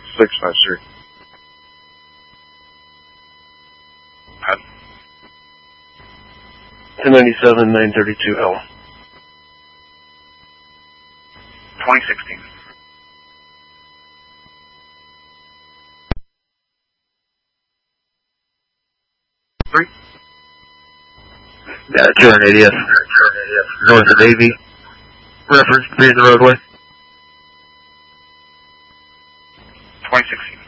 653. 1097, 932L. 2016. Yeah, 280th. North of Davie. Reference to be in the roadway. 2016.